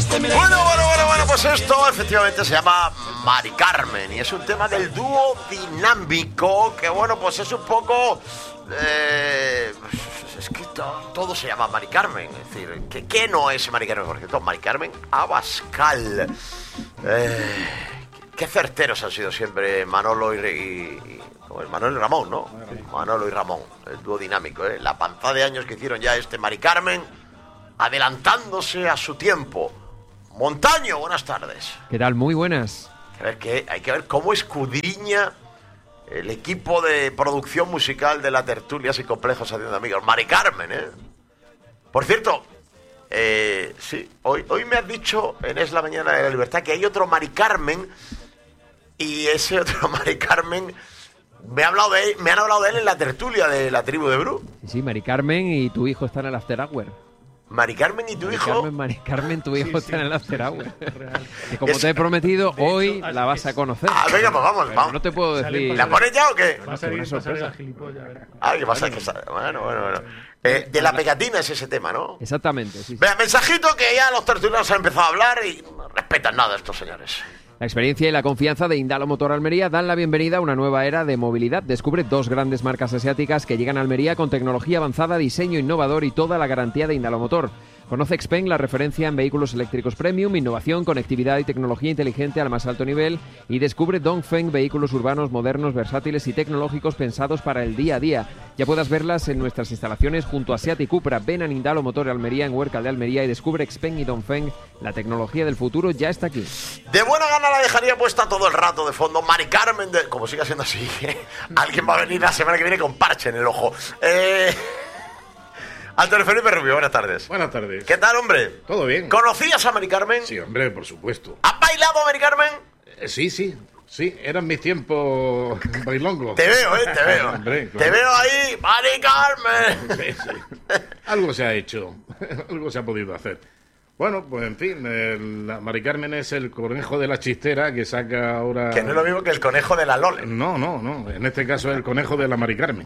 Bueno, pues esto efectivamente se llama Mari Carmen y es un tema del dúo dinámico que, bueno, pues es un poco... es que todo se llama Mari Carmen, es decir, ¿qué no es Mari Carmen? Por cierto, Mari Carmen Abascal. Qué certeros han sido siempre Manolo y Manolo y Ramón, ¿no? Sí. Manolo y Ramón, el dúo dinámico, ¿eh? La panza de años que hicieron ya Mari Carmen, adelantándose a su tiempo. Montaño, buenas tardes. ¿Qué tal? Muy buenas. Hay que ver cómo escudriña el equipo de producción musical de la Tertulias y Complejos Haciendo Amigos. Mari Carmen, ¿eh? Por cierto, sí, hoy me has dicho en Es la Mañana de la Libertad que hay otro Mari Carmen y ese otro Mari Carmen... me han hablado de él en la tertulia de la tribu de Bru. Sí, Mari Carmen y tu hijo están en el After Hour. Mari Carmen y tu hijo. Mari Carmen, tu hijo está en el After Hour. Y como te he prometido, hoy la vas a conocer. Ah, venga, pues vamos. No te puedo decir. ¿La pones ya o qué? Va a salir una sorpresa. ¿Qué pasa? Bueno. De la pegatina es ese tema, ¿no? Exactamente, sí. Vea, mensajito que ya los tertulianos han empezado a hablar y no respetan nada estos señores. La experiencia y la confianza de Indalo Motor Almería dan la bienvenida a una nueva era de movilidad. Descubre dos grandes marcas asiáticas que llegan a Almería con tecnología avanzada, diseño innovador y toda la garantía de Indalo Motor. Conoce Xpeng, la referencia en vehículos eléctricos premium, innovación, conectividad y tecnología inteligente al más alto nivel. Y descubre Dongfeng, vehículos urbanos modernos, versátiles y tecnológicos pensados para el día a día. Ya puedas verlas en nuestras instalaciones junto a Seat y Cupra. Ven a Indalo Motor Almería en Huercal de Almería y descubre Xpeng y Dongfeng. La tecnología del futuro ya está aquí. De buena gana la dejaría puesta todo el rato de fondo. Mari Carmen, como siga siendo así, alguien va a venir la semana que viene con parche en el ojo. Antonio Felipe Rubio, buenas tardes. Buenas tardes. ¿Qué tal, hombre? Todo bien. ¿Conocías a Mari Carmen? Sí, hombre, por supuesto. ¿Has bailado a Mari Carmen? Sí, eran mis tiempos bailongos. Te veo, te veo. Hombre, claro. Te veo ahí, Mari Carmen. Sí. Algo se ha hecho, algo se ha podido hacer. Bueno, pues en fin, la Mari Carmen es el conejo de la chistera que saca ahora... Que no es lo mismo que el conejo de la Lole. No, en este caso es el conejo de la Mari Carmen.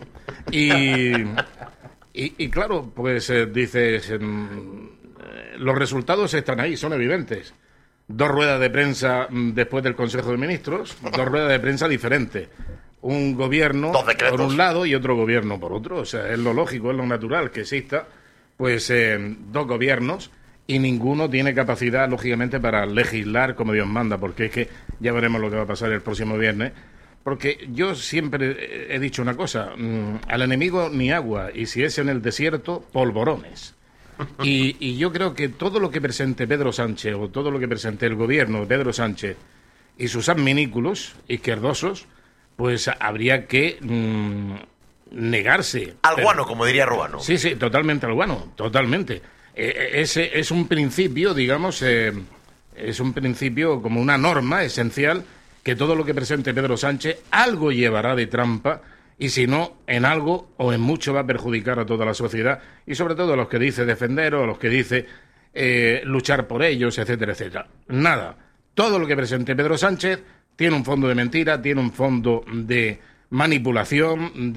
Y claro, pues dices, los resultados están ahí, son evidentes. 2 ruedas de prensa después del Consejo de Ministros, 2 ruedas de prensa diferentes. Un gobierno por un lado y otro gobierno por otro. O sea, es lo lógico, es lo natural que exista, pues 2 gobiernos y ninguno tiene capacidad, lógicamente, para legislar como Dios manda, porque es que ya veremos lo que va a pasar el próximo viernes. Porque yo siempre he dicho una cosa, al enemigo ni agua, y si es en el desierto, polvorones. Y yo creo que todo lo que presente Pedro Sánchez, o todo lo que presente el gobierno de Pedro Sánchez y sus adminículos izquierdosos, pues habría que negarse. Al guano, como diría Ruano. Sí, totalmente al guano, totalmente. Ese es un principio, digamos, es un principio como una norma esencial, que todo lo que presente Pedro Sánchez algo llevará de trampa y si no, en algo o en mucho va a perjudicar a toda la sociedad y sobre todo a los que dice defender o a los que dice luchar por ellos, etcétera, etcétera. Nada. Todo lo que presente Pedro Sánchez tiene un fondo de mentira, tiene un fondo de manipulación,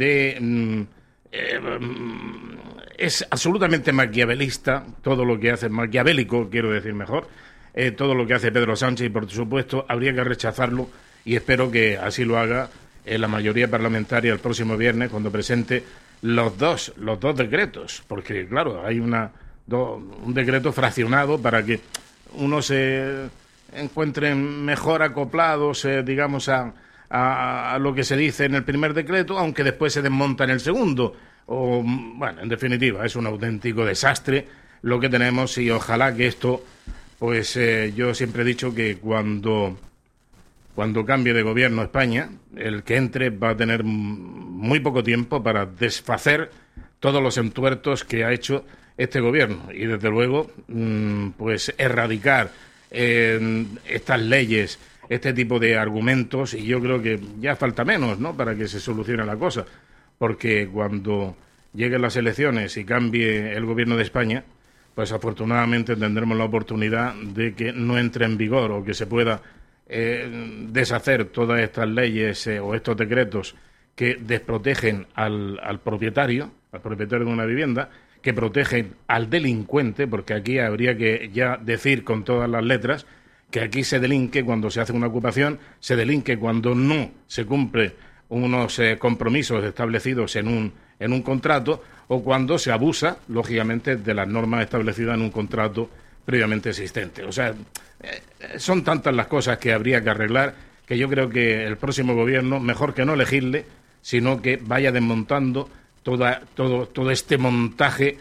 es absolutamente maquiavelista todo lo que hace, maquiavélico, quiero decir mejor. Todo lo que hace Pedro Sánchez y, por supuesto, habría que rechazarlo y espero que así lo haga la mayoría parlamentaria el próximo viernes cuando presente los dos decretos, porque, claro, hay un decreto fraccionado para que unos se encuentren mejor acoplados, digamos, a lo que se dice en el primer decreto, aunque después se desmonta en el segundo. Bueno, en definitiva, es un auténtico desastre lo que tenemos y ojalá que esto... Pues yo siempre he dicho que cuando cambie de gobierno España, el que entre va a tener muy poco tiempo para desfacer todos los entuertos que ha hecho este gobierno. Y desde luego, pues erradicar estas leyes, este tipo de argumentos, y yo creo que ya falta menos, ¿no?, para que se solucione la cosa. Porque cuando lleguen las elecciones y cambie el gobierno de España, pues afortunadamente tendremos la oportunidad de que no entre en vigor o que se pueda deshacer todas estas leyes o estos decretos que desprotegen al propietario de una vivienda, que protegen al delincuente, porque aquí habría que ya decir con todas las letras que aquí se delinque cuando se hace una ocupación, se delinque cuando no se cumple unos compromisos establecidos en un contrato, o cuando se abusa, lógicamente, de las normas establecidas en un contrato previamente existente. O sea, son tantas las cosas que habría que arreglar que yo creo que el próximo gobierno, mejor que no elegirle, sino que vaya desmontando todo este montaje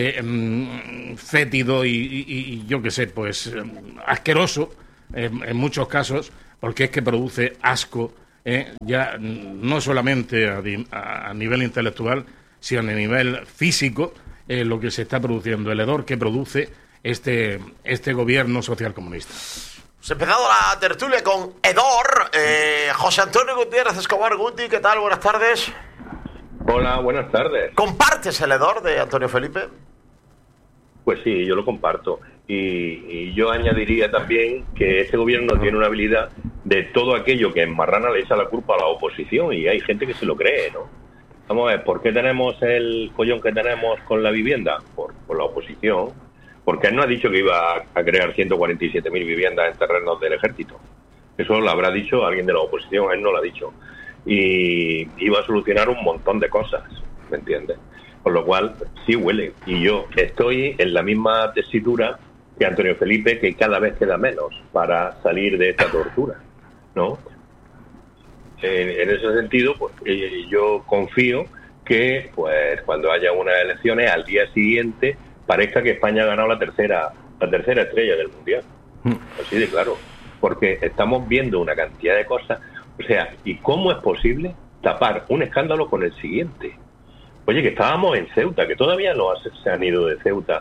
fétido y yo qué sé, pues asqueroso en muchos casos, porque es que produce asco, ya no solamente a nivel intelectual, sino a nivel físico, lo que se está produciendo, el hedor que produce este gobierno socialcomunista. Se ha empezado la tertulia con hedor. José Antonio Gutiérrez Escobar. Guti, ¿qué tal? Buenas tardes. Hola, buenas tardes. ¿Compartes el hedor de Antonio Felipe? Pues sí, yo lo comparto. Y yo añadiría también que este gobierno tiene una habilidad de todo aquello que en marrana le echa la culpa a la oposición, y hay gente que se lo cree, ¿no? Vamos a ver, ¿por qué tenemos el follón que tenemos con la vivienda? Por la oposición. Porque él no ha dicho que iba a crear 147.000 viviendas en terrenos del ejército. Eso lo habrá dicho alguien de la oposición, él no lo ha dicho. Y iba a solucionar un montón de cosas, ¿me entiendes? Con lo cual, sí huele. Y yo estoy en la misma tesitura que Antonio Felipe, que cada vez queda menos para salir de esta tortura, ¿no? En ese sentido, pues yo confío que pues cuando haya unas elecciones, al día siguiente parezca que España ha ganado la tercera estrella del Mundial. Así de claro. Porque estamos viendo una cantidad de cosas. O sea, ¿y cómo es posible tapar un escándalo con el siguiente? Oye, que estábamos en Ceuta, que todavía no se han ido de Ceuta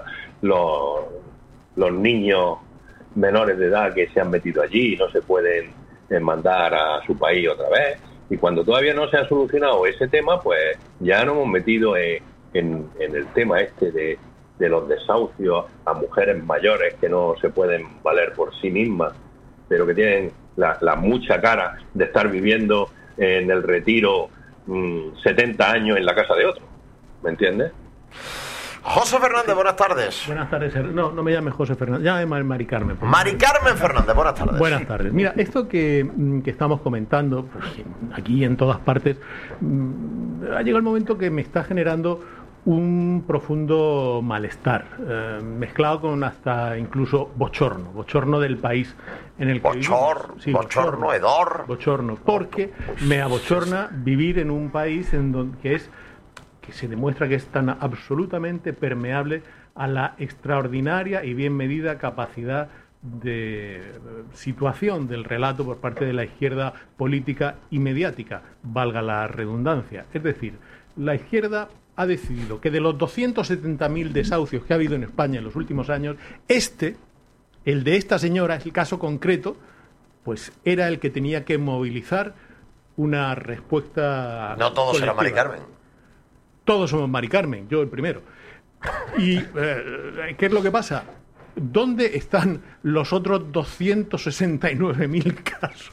los niños menores de edad que se han metido allí y no se pueden mandar a su país otra vez. Y cuando todavía no se ha solucionado ese tema, pues ya nos hemos metido en el tema este de los desahucios a mujeres mayores que no se pueden valer por sí mismas, pero que tienen la mucha cara de estar viviendo en el retiro 70 años en la casa de otro. ¿Me entiendes? José Fernández, buenas tardes. Buenas tardes. No me llames José Fernández, llámame Mari Carmen. Mari Carmen Fernández, buenas tardes. Buenas tardes. Mira, esto que estamos comentando, pues, aquí en todas partes, ha llegado el momento que me está generando un profundo malestar, mezclado con hasta incluso bochorno del país en el que vivimos. Sí, bochorno, hedor. Bochorno, porque me abochorna vivir en un país en donde que se demuestra que es tan absolutamente permeable a la extraordinaria y bien medida capacidad de situación del relato por parte de la izquierda política y mediática, valga la redundancia. Es decir, la izquierda ha decidido que de los 270.000 desahucios que ha habido en España en los últimos años, el de esta señora, es el caso concreto, pues era el que tenía que movilizar una respuesta. No todos colectiva. eran Mari Carmen. Todos somos Mari Carmen, yo el primero. ¿Y qué es lo que pasa? ¿Dónde están los otros 269.000 casos?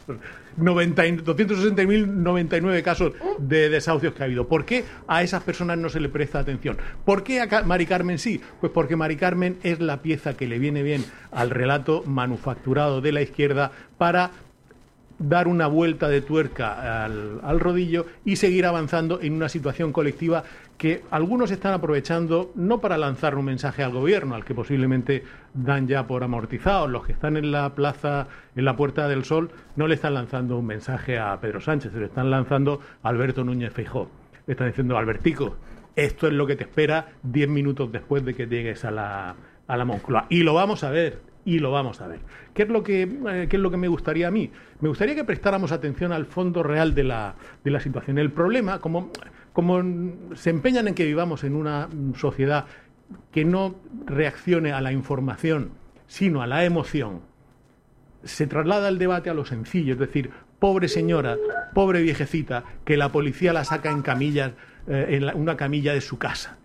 260.099 casos de desahucios que ha habido. ¿Por qué a esas personas no se le presta atención? ¿Por qué a Mari Carmen sí? Pues porque Mari Carmen es la pieza que le viene bien al relato manufacturado de la izquierda para dar una vuelta de tuerca al rodillo y seguir avanzando en una situación colectiva que algunos están aprovechando no para lanzar un mensaje al gobierno, al que posiblemente dan ya por amortizados. Los que están en la plaza, en la Puerta del Sol, no le están lanzando un mensaje a Pedro Sánchez, se lo están lanzando a Alberto Núñez Feijóo. Le están diciendo: Albertico, esto es lo que te espera 10 minutos después de que llegues a la Moncloa. Y lo vamos a ver. ¿Qué es lo que me gustaría a mí? Me gustaría que prestáramos atención al fondo real de la situación. El problema, como se empeñan en que vivamos en una sociedad que no reaccione a la información, sino a la emoción, se traslada el debate a lo sencillo, es decir, pobre señora, pobre viejecita, que la policía la saca en camillas, en una camilla de su casa.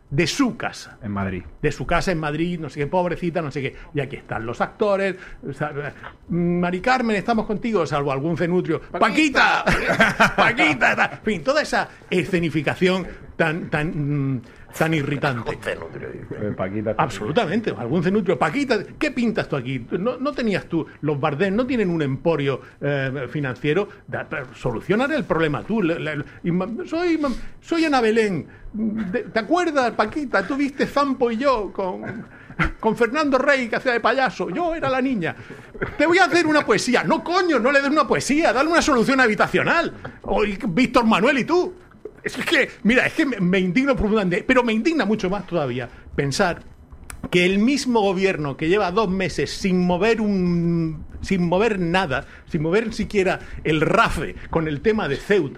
de su casa. En Madrid. De su casa en Madrid, no sé qué, pobrecita, no sé qué. Y aquí están los actores. Mari Carmen, estamos contigo, salvo algún cenutrio. ¡Paquita! ¡Paquita! En fin, toda esa escenificación tan irritante. Paquita. Absolutamente, algún cenutrio. Paquita, ¿qué pintas tú aquí? ¿No tenías tú, los Bardem no tienen un emporio financiero? Solucionar el problema tú. Soy Ana Belén. ¿Te acuerdas, Paquita? Tú viste Zampo y yo con Fernando Rey, que hacía de payaso. Yo era la niña. Te voy a hacer una poesía. No, coño, no le des una poesía. Dale una solución habitacional. O Víctor Manuel y tú. Es que, mira, es que me indigno profundamente, pero me indigna mucho más todavía pensar que el mismo gobierno que lleva 2 meses sin mover nada, sin mover siquiera el RAFE con el tema de Ceuta,